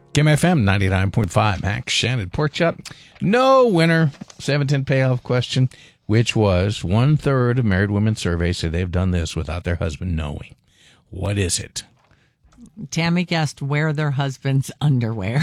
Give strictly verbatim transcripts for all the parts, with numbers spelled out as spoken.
Kim F M ninety-nine point five, Max Shannon Pork Chop. No winner. seven ten payoff question, which was one third of married women surveyed say they've done this without their husband knowing. What is it? Tammy guessed wear their husband's underwear.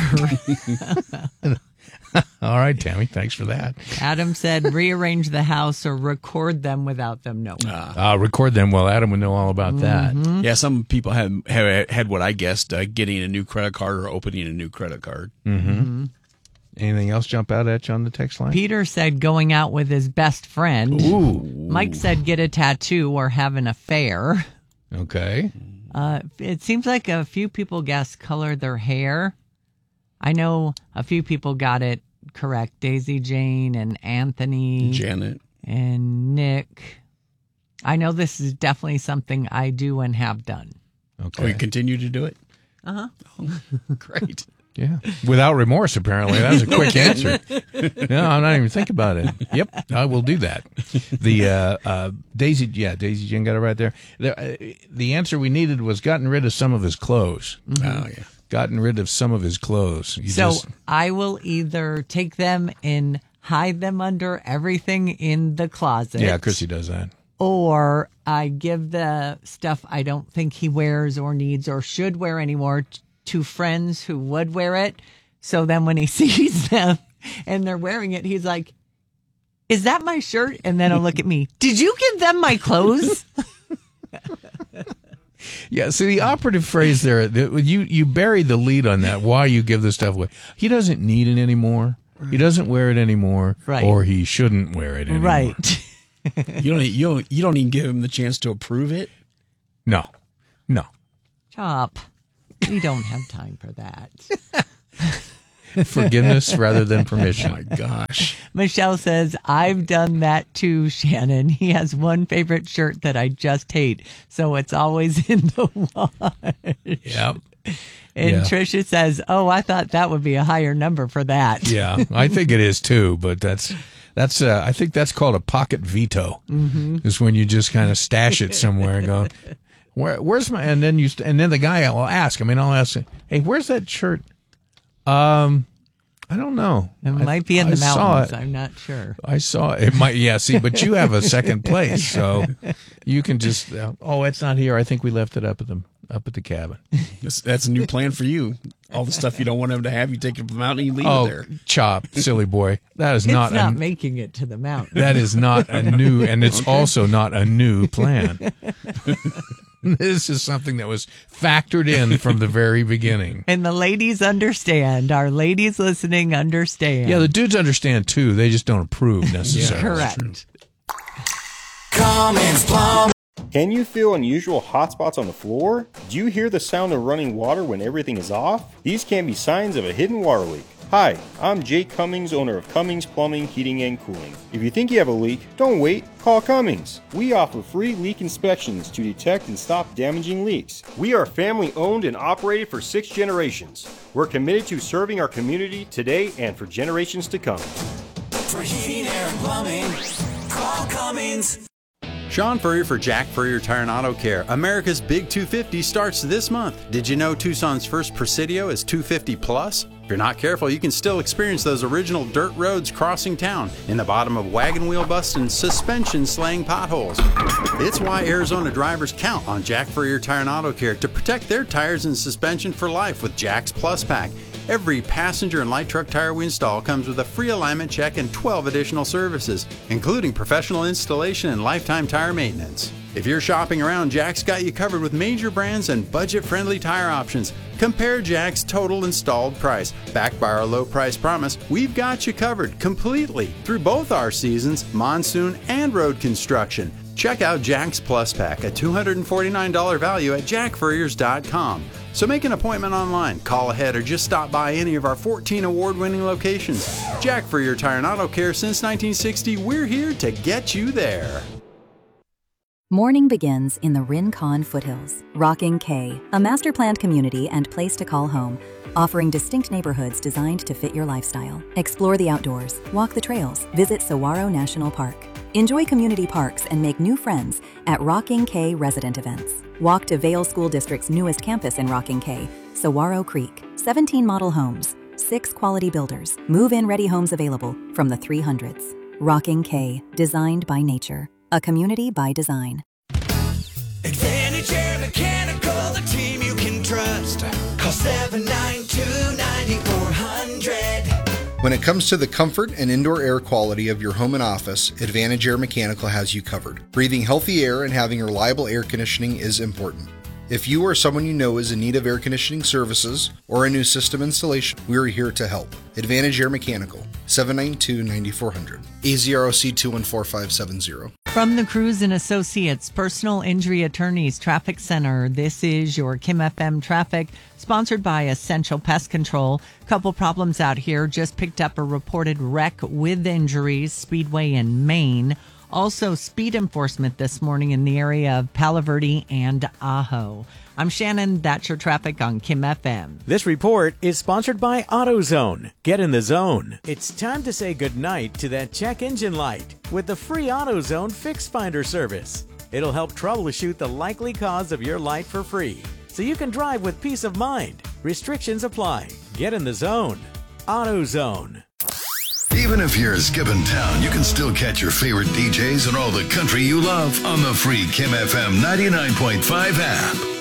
All right, Tammy, thanks for that. Adam said rearrange the house or record them without them knowing. Uh, uh, record them. Well, Adam would know all about that. Mm-hmm. Yeah, some people have, have had what I guessed, uh, getting a new credit card or opening a new credit card. Mm-hmm. Mm-hmm. Anything else jump out at you on the text line? Peter said going out with his best friend. Ooh. Mike said get a tattoo or have an affair. Okay. Uh, it seems like a few people guessed color their hair. I know a few people got it correct. Daisy Jane and Anthony. Janet. And Nick. I know this is definitely something I do and have done. Okay. Oh, you continue to do it? Uh-huh. Oh, great. Yeah. Without remorse, apparently. That was a quick answer. No, I'm not even thinking about it. Yep, I will do that. The uh, uh, Daisy, yeah, Daisy Jane got it right there. The, uh, the answer we needed was gotten rid of some of his clothes. Mm-hmm. Oh, yeah. Gotten rid of some of his clothes. You so just, I will either take them and hide them under everything in the closet. yeah, Chrissy does that. Or I give the stuff I don't think he wears or needs or should wear anymore t- to friends who would wear it. So then when he sees them and they're wearing it, he's like, is that my shirt? And then he'll look at me. Did you give them my clothes? Yeah, see, the operative phrase there, the, you, you buried the lead on that, why you give this stuff away. He doesn't need it anymore. He doesn't wear it anymore. Right. Or he shouldn't wear it anymore. Right. You don't, you don't, you don't even give him the chance to approve it? No. No. Chop. We don't have time for that. Forgiveness rather than permission. Oh, my gosh. Michelle says, I've done that too, Shannon. He has one favorite shirt that I just hate, so it's always in the wash. Yep. And Yeah. Tricia says, oh, I thought that would be a higher number for that. Yeah, I think it is too, but that's that's uh, I think that's called a pocket veto. Mm-hmm. Is when you just kind of stash it somewhere and go, Where, where's my? And then you and then the guy will ask. I mean, I'll ask, hey, where's that shirt? Um, I don't know. It might be in I the saw mountains. it. I'm not sure. I saw it. It might, yeah. See, but you have a second place, so you can just. Uh, oh, it's not here. I think we left it up at the up at the cabin. That's, that's a new plan for you. All the stuff you don't want him to have, you take it from the mountain and you leave Oh, it there. chop, silly boy. That is It's not. not, a, making it to the mountain. That is not a new, and it's Okay. also not a new plan. This is something that was factored in from the very beginning. And the ladies understand. Our ladies listening understand. Yeah, the dudes understand too. They just don't approve necessarily. Correct. Cummins Plum. Can you feel unusual hot spots on the floor? Do you hear the sound of running water when everything is off? These can be signs of a hidden water leak. Hi, I'm Jake Cummings, owner of Cummings Plumbing, Heating, and Cooling. If you think you have a leak, don't wait, call Cummings. We offer free leak inspections to detect and stop damaging leaks. We are family owned and operated for six generations. We're committed to serving our community today and for generations to come. For heating, air, and plumbing, call Cummings. Sean Furrier for Jack Furrier Tire and Auto Care. America's Big two fifty starts this month. Did you know Tucson's first Presidio is two fifty plus? If you're not careful, you can still experience those original dirt roads crossing town in the bottom of wagon wheel busts and suspension slaying potholes. It's why Arizona drivers count on Jack Furrier Tire and Auto Care to protect their tires and suspension for life with Jack's Plus Pack. Every passenger and light truck tire we install comes with a free alignment check and twelve additional services, including professional installation and lifetime tire maintenance. If you're shopping around, Jack's got you covered with major brands and budget-friendly tire options. Compare Jack's total installed price. Backed by our low price promise, we've got you covered completely through both our seasons, monsoon and road construction. Check out Jack's Plus Pack, a two hundred forty-nine dollars value at jack furriers dot com. So make an appointment online, call ahead, or just stop by any of our fourteen award-winning locations. Jack Furrier Tire and Auto Care since nineteen sixty, we're here to get you there. Morning begins in the Rincon Foothills. Rocking K, a master-planned community and place to call home, offering distinct neighborhoods designed to fit your lifestyle. Explore the outdoors, walk the trails, visit Saguaro National Park. Enjoy community parks and make new friends at Rocking K resident events. Walk to Vail School District's newest campus in Rocking K, Saguaro Creek. seventeen model homes, six quality builders, move-in ready homes available from the three hundreds. Rocking K, designed by nature, a community by design. Advantage Air Mechanical, the team you can trust. Call seven nine two, nine four zero zero. When it comes to the comfort and indoor air quality of your home and office, Advantage Air Mechanical has you covered. Breathing healthy air and having reliable air conditioning is important. If you or someone you know is in need of air conditioning services or a new system installation, we are here to help. Advantage Air Mechanical, seven nine two, nine four zero zero, A Z R O C two one four five seven zero. From the Cruz and Associates Personal Injury Attorneys Traffic Center, this is your Kim F M Traffic, sponsored by Essential Pest Control. Couple problems out here. Just picked up a reported wreck with injuries, Speedway in Maine. Also, speed enforcement this morning in the area of Palo Verde and Ajo. I'm Shannon. That's your traffic on Kim F M. This report is sponsored by AutoZone. Get in the zone. It's time to say goodnight to that check engine light with the free AutoZone Fix Finder service. It'll help troubleshoot the likely cause of your light for free, so you can drive with peace of mind. Restrictions apply. Get in the zone. AutoZone. Even if you're skipping town, you can still catch your favorite D Js and all the country you love on the free Kim F M ninety-nine point five app.